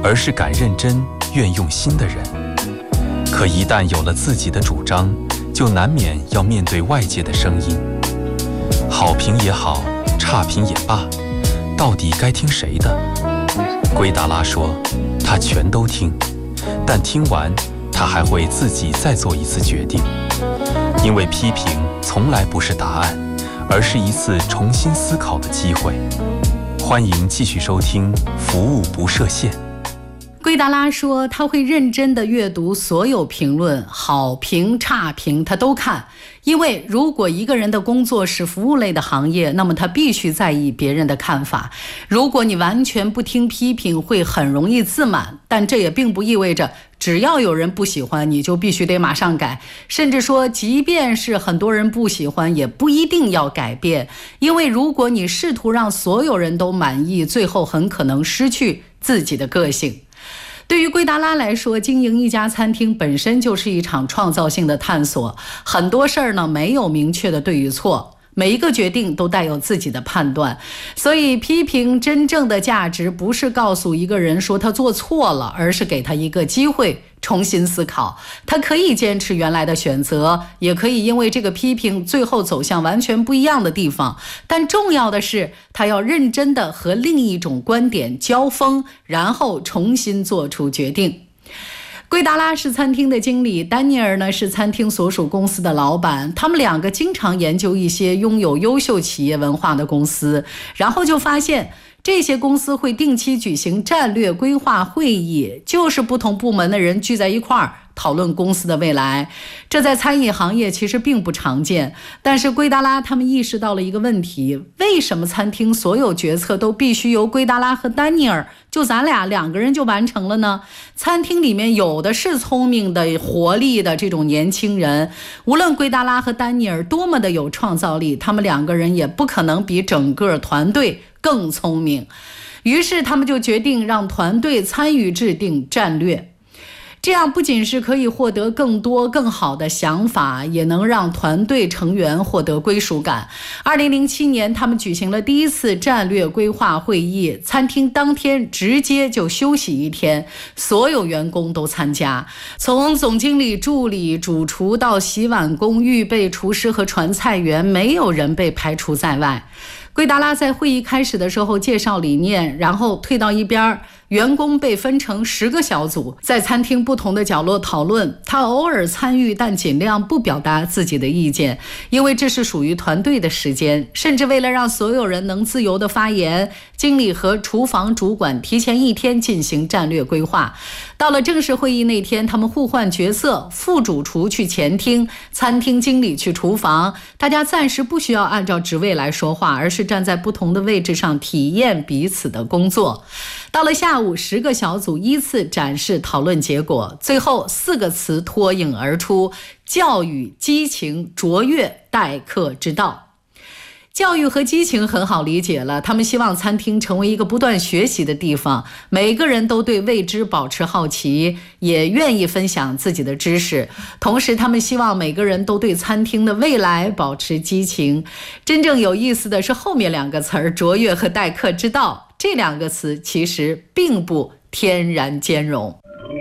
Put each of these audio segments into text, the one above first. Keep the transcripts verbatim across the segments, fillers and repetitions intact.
而是敢认真、愿用心的人。可一旦有了自己的主张，就难免要面对外界的声音。好评也好，差评也罢，到底该听谁的？圭达拉说，他全都听，但听完，他还会自己再做一次决定。因为批评从来不是答案，而是一次重新思考的机会。欢迎继续收听服务不设限。 圭达拉说，他会认真地阅读所有评论，好评差评他都看。因为如果一个人的工作是服务类的行业，那么他必须在意别人的看法。如果你完全不听批评，会很容易自满，但这也并不意味着只要有人不喜欢你就必须得马上改，甚至说即便是很多人不喜欢也不一定要改变。因为如果你试图让所有人都满意，最后很可能失去自己的个性。对于圭达拉来说，经营一家餐厅本身就是一场创造性的探索。很多事儿呢，没有明确的对与错，每一个决定都带有自己的判断。所以批评真正的价值不是告诉一个人说他做错了，而是给他一个机会重新思考。他可以坚持原来的选择，也可以因为这个批评最后走向完全不一样的地方。但重要的是，他要认真的和另一种观点交锋，然后重新做出决定。圭达拉是餐厅的经理，丹尼尔呢是餐厅所属公司的老板。他们两个经常研究一些拥有优秀企业文化的公司，然后就发现这些公司会定期举行战略规划会议，就是不同部门的人聚在一块儿讨论公司的未来。这在餐饮行业其实并不常见，但是圭达拉他们意识到了一个问题：为什么餐厅所有决策都必须由圭达拉和丹尼尔就咱俩两个人就完成了呢？餐厅里面有的是聪明的、活力的这种年轻人，无论圭达拉和丹尼尔多么的有创造力，他们两个人也不可能比整个团队更聪明。于是他们就决定让团队参与制定战略。这样不仅是可以获得更多更好的想法，也能让团队成员获得归属感。二零零七年，他们举行了第一次战略规划会议，餐厅当天直接就休息一天，所有员工都参加，从总经理助理、主厨到洗碗工、预备厨师和传菜员，没有人被排除在外。圭达拉在会议开始的时候介绍理念，然后退到一边，员工被分成十个小组，在餐厅不同的角落讨论。他偶尔参与，但尽量不表达自己的意见，因为这是属于团队的时间。甚至为了让所有人能自由的发言，经理和厨房主管提前一天进行战略规划。到了正式会议那天，他们互换角色，副主厨去前厅，餐厅经理去厨房。大家暂时不需要按照职位来说话，而是站在不同的位置上体验彼此的工作。到了下午，十个小组依次展示讨论结果，最后四个词脱颖而出：教育、激情、卓越、待客之道。教育和激情很好理解了，他们希望餐厅成为一个不断学习的地方，每个人都对未知保持好奇，也愿意分享自己的知识。同时他们希望每个人都对餐厅的未来保持激情。真正有意思的是后面两个词儿，卓越和待客之道，这两个词其实并不天然兼容。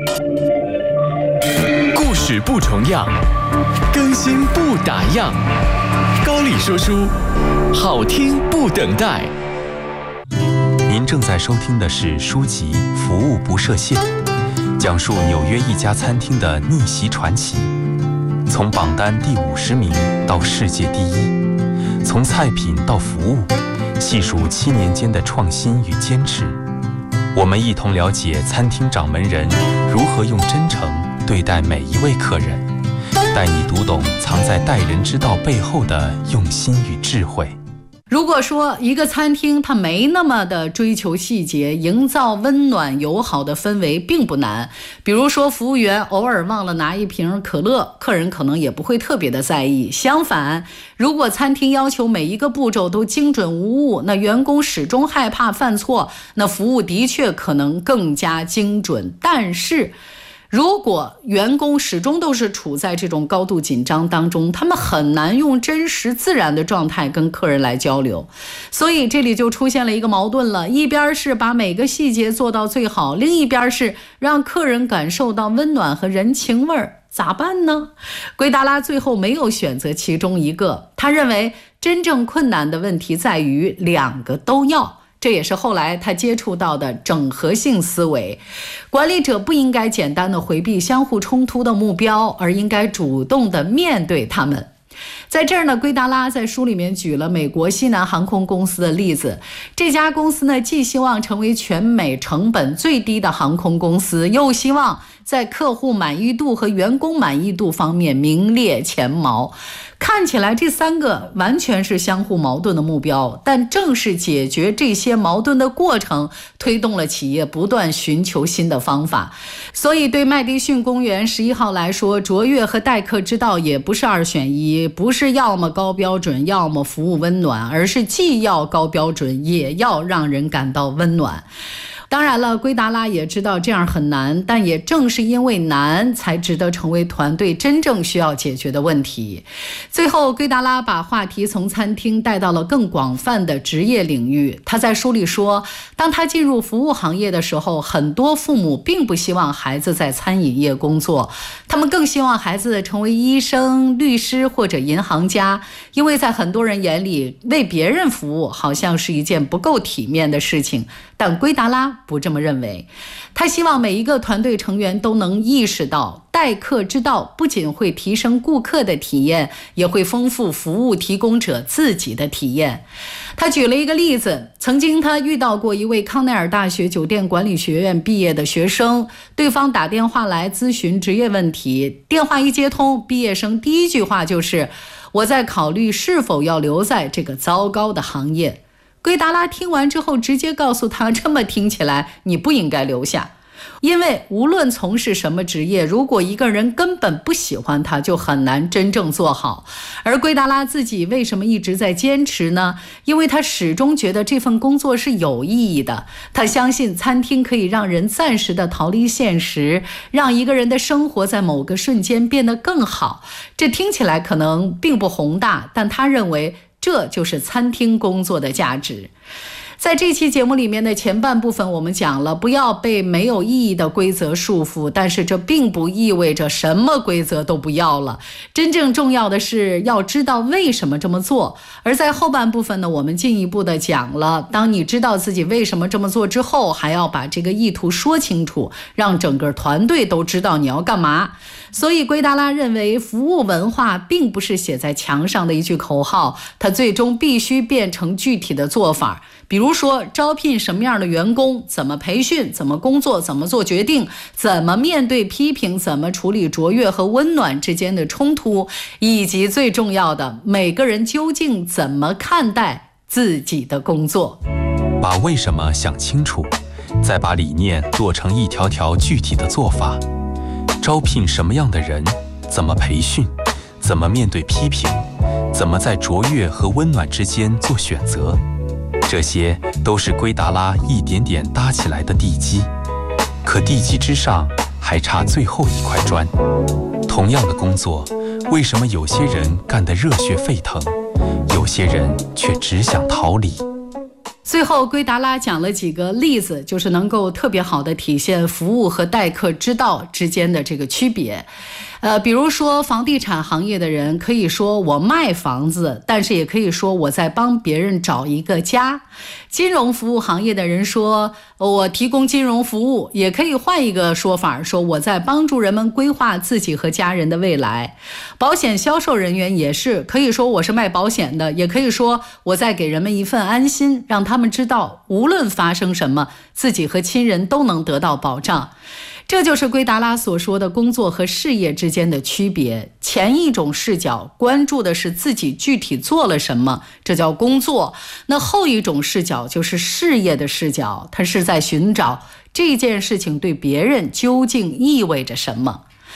故事不重样，更新不打烊，高丽说书，好听不等待。 您正在收听的是书籍《服务不设限》，讲述纽约一家餐厅的逆袭传奇，从榜单第五十名到世界第一，从菜品到服务，细数七年间的创新与坚持。我们一同了解餐厅掌门人如何用真诚对待每一位客人，带你读懂藏在待人之道背后的用心与智慧。 如果说一个餐厅它没那么的追求细节，营造温暖友好的氛围并不难。比如说服务员偶尔忘了拿一瓶可乐，客人可能也不会特别的在意。相反，如果餐厅要求每一个步骤都精准无误，那员工始终害怕犯错，那服务的确可能更加精准。但是如果员工始终都是处在这种高度紧张当中，他们很难用真实自然的状态跟客人来交流。所以这里就出现了一个矛盾了，一边是把每个细节做到最好，另一边是让客人感受到温暖和人情味儿，咋办呢？圭达拉最后没有选择其中一个，他认为真正困难的问题在于两个都要。这也是后来他接触到的整合性思维。管理者不应该简单的回避相互冲突的目标，而应该主动的面对他们。在这儿呢，圭达拉在书里面举了美国西南航空公司的例子。这家公司呢，既希望成为全美成本最低的航空公司，又希望在客户满意度和员工满意度方面名列前茅。看起来这三个完全是相互矛盾的目标，但正是解决这些矛盾的过程，推动了企业不断寻求新的方法。所以对麦迪逊公园十一号来说，卓越和待客之道也不是二选一，不是要么高标准，要么服务温暖，而是既要高标准，也要让人感到温暖。当然了，圭达拉也知道这样很难，但也正是因为难，才值得成为团队真正需要解决的问题。最后，圭达拉把话题从餐厅带到了更广泛的职业领域。他在书里说，当他进入服务行业的时候，很多父母并不希望孩子在餐饮业工作，他们更希望孩子成为医生、律师或者银行家，因为在很多人眼里，为别人服务好像是一件不够体面的事情。但圭达拉不这么认为，他希望每一个团队成员都能意识到，待客之道不仅会提升顾客的体验，也会丰富服务提供者自己的体验。他举了一个例子，曾经他遇到过一位康奈尔大学酒店管理学院毕业的学生，对方打电话来咨询职业问题，电话一接通，毕业生第一句话就是：我在考虑是否要留在这个糟糕的行业。圭达拉听完之后直接告诉他，这么听起来你不应该留下。因为无论从事什么职业，如果一个人根本不喜欢他，就很难真正做好。而圭达拉自己为什么一直在坚持呢？因为他始终觉得这份工作是有意义的。他相信餐厅可以让人暂时的逃离现实，让一个人的生活在某个瞬间变得更好。这听起来可能并不宏大，但他认为这就是餐厅工作的价值。在这期节目里面的前半部分，我们讲了不要被没有意义的规则束缚，但是这并不意味着什么规则都不要了。真正重要的是要知道为什么这么做。而在后半部分呢，我们进一步的讲了，当你知道自己为什么这么做之后，还要把这个意图说清楚，让整个团队都知道你要干嘛。所以圭达拉认为，服务文化并不是写在墙上的一句口号，它最终必须变成具体的做法。比如说招聘什么样的员工，怎么培训，怎么工作，怎么做决定，怎么面对批评，怎么处理卓越和温暖之间的冲突，以及最重要的，每个人究竟怎么看待自己的工作。 把为什么想清楚，再把理念做成一条条具体的做法。招聘什么样的人，怎么培训，怎么面对批评，怎么在卓越和温暖之间做选择，这些都是圭达拉一点点搭起来的地基。可地基之上还差最后一块砖。同样的工作，为什么有些人干得热血沸腾，有些人却只想逃离？ 最后圭达拉讲了几个例子，就是能够特别好的体现服务和待客之道之间的这个区别。呃，比如说房地产行业的人可以说我卖房子，但是也可以说我在帮别人找一个家。金融服务行业的人说我提供金融服务，也可以换一个说法，说我在帮助人们规划自己和家人的未来。保险销售人员也是可以说我是卖保险的，也可以说我在给人们一份安心，让他们知道无论发生什么，自己和亲人都能得到保障。这就是圭达拉所说的工作和事业之间的区别。前一种视角关注的是自己具体做了什么，这叫工作。那后一种视角就是事业的视角，它是在寻找这件事情对别人究竟意味着什么。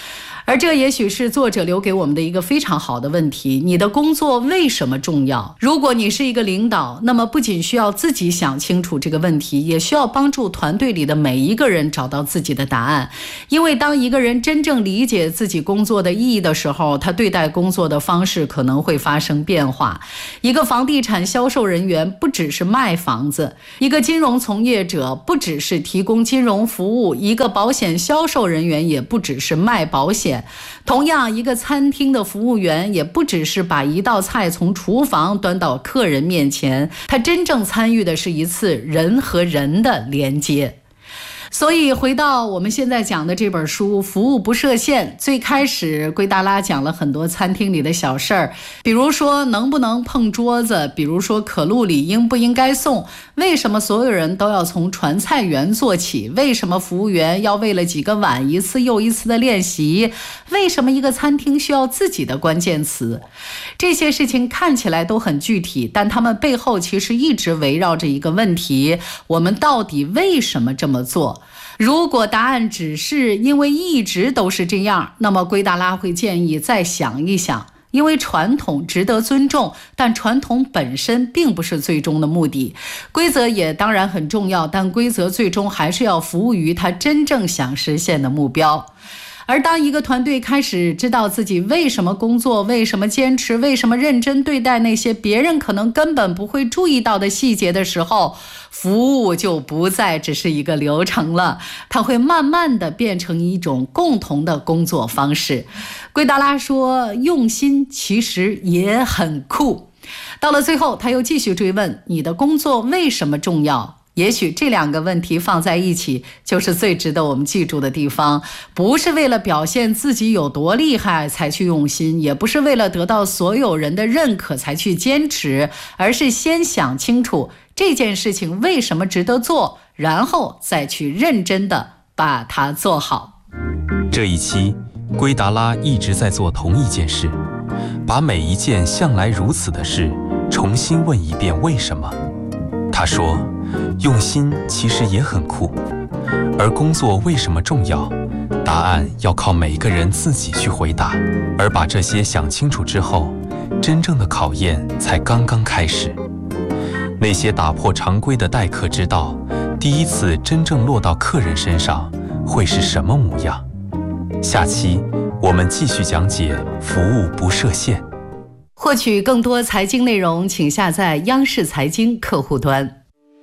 而这也许是作者留给我们的一个非常好的问题：你的工作为什么重要？如果你是一个领导，那么不仅需要自己想清楚这个问题，也需要帮助团队里的每一个人找到自己的答案。因为当一个人真正理解自己工作的意义的时候，他对待工作的方式可能会发生变化。一个房地产销售人员不只是卖房子，一个金融从业者不只是提供金融服务，一个保险销售人员也不只是卖保险。同样，一个餐厅的服务员也不只是把一道菜从厨房端到客人面前，他真正参与的是一次人和人的连接。所以回到我们现在讲的这本书《服务不设限》，最开始圭达拉讲了很多餐厅里的小事儿，比如说能不能碰桌子，比如说可露里应不应该送，为什么所有人都要从传菜员做起，为什么服务员要为了几个碗一次又一次的练习，为什么一个餐厅需要自己的关键词。这些事情看起来都很具体，但他们背后其实一直围绕着一个问题：我们到底为什么这么做？如果答案只是因为一直都是这样，那么圭达拉会建议再想一想。因为传统值得尊重，但传统本身并不是最终的目的。规则也当然很重要，但规则最终还是要服务于他真正想实现的目标。而当一个团队开始知道自己为什么工作，为什么坚持，为什么认真对待那些别人可能根本不会注意到的细节的时候，服务就不再只是一个流程了，它会慢慢的变成一种共同的工作方式。圭达拉说，用心其实也很酷。到了最后，他又继续追问，你的工作为什么重要？也许这两个问题放在一起，就是最值得我们记住的地方。不是为了表现自己有多厉害才去用心，也不是为了得到所有人的认可才去坚持，而是先想清楚这件事情为什么值得做，然后再去认真的把它做好。 这一期，圭达拉一直在做同一件事，把每一件向来如此的事重新问一遍为什么。他说，用心其实也很酷，而工作为什么重要？答案要靠每个人自己去回答。而把这些想清楚之后，真正的考验才刚刚开始。那些打破常规的待客之道，第一次真正落到客人身上，会是什么模样？下期我们继续讲解服务不设限。 获取更多财经内容，请下载央视财经客户端。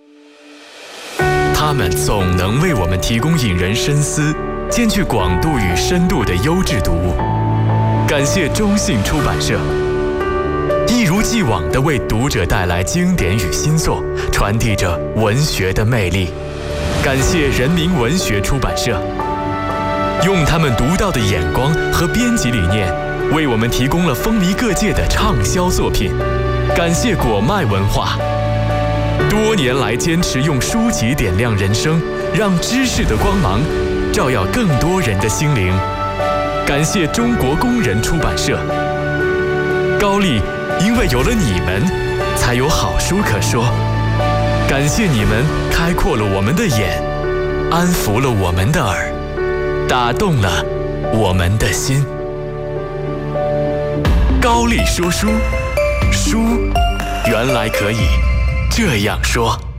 他们总能为我们提供引人深思、兼具广度与深度的优质读物。感谢中信出版社，一如既往地为读者带来经典与新作，传递着文学的魅力。感谢人民文学出版社，用他们独到的眼光和编辑理念，为我们提供了风靡各界的畅销作品。感谢果麦文化，多年来坚持用书籍点亮人生，让知识的光芒照耀更多人的心灵。感谢中国工人出版社，高丽因为有了你们，才有好书可说。感谢你们开阔了我们的眼，安抚了我们的耳，打动了我们的心。高丽说书，书原来可以这样说。